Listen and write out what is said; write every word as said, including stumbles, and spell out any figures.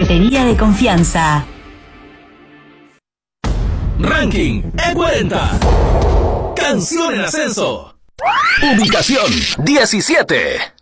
ferretería de confianza. Ranking E cuarenta. Canción en ascenso. Ubicación diecisiete.